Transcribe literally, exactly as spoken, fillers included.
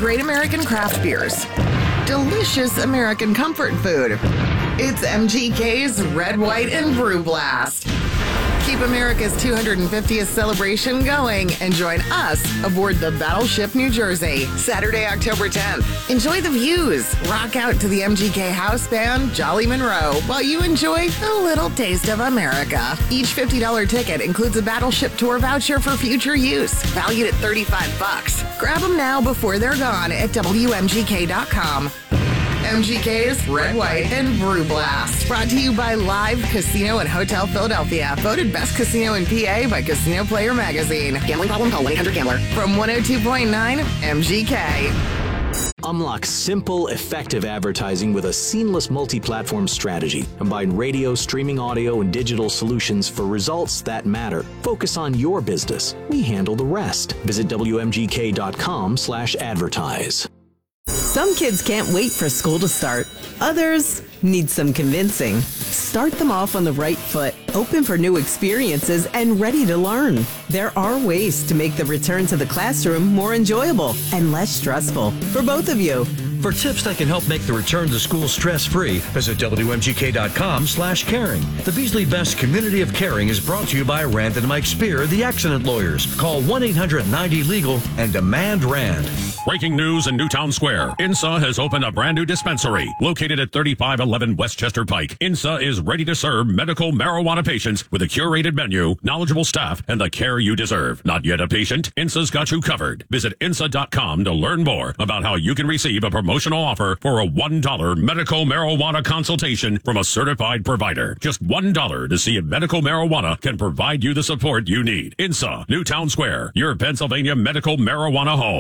great American craft beers, delicious American comfort food. It's M G K's Red, White, and Brew Blast. Keep America's two hundred fiftieth celebration going and join us aboard the Battleship New Jersey, Saturday, October tenth. Enjoy the views, rock out to the M G K house band Jolly Monroe while you enjoy a little taste of America. Each fifty dollars ticket includes a Battleship tour voucher for future use, valued at thirty-five bucks. Grab them now before they're gone at W M G K dot com. M G K's Red, White, and Brew Blast. Brought to you by Live Casino and Hotel Philadelphia. Voted best casino in P A by Casino Player Magazine. Gambling problem? Call one eight hundred gambler. From one oh two point nine M G K. Unlock simple, effective advertising with a seamless multi-platform strategy. Combine radio, streaming audio, and digital solutions for results that matter. Focus on your business. We handle the rest. Visit W M G K dot com slash advertise. Some kids can't wait for school to start. Others need some convincing. Start them off on the right foot, open for new experiences, and ready to learn. There are ways to make the return to the classroom more enjoyable and less stressful for both of you. For tips that can help make the return to school stress-free, visit W M G K dot com slash caring. The Beasley Best Community of Caring is brought to you by Rand and Mike Spear, the accident lawyers. Call one eight hundred ninety legal and demand Rand. Breaking news in Newtown Square. INSA has opened a brand new dispensary located at thirty-five eleven Westchester Pike. INSA is ready to serve medical marijuana patients with a curated menu, knowledgeable staff, and the care you deserve. Not yet a patient? INSA's got you covered. Visit I N S A dot com to learn more about how you can receive a promotional offer for a one dollar medical marijuana consultation from a certified provider. Just one dollar to see if medical marijuana can provide you the support you need. INSA, Newtown Square, your Pennsylvania medical marijuana home.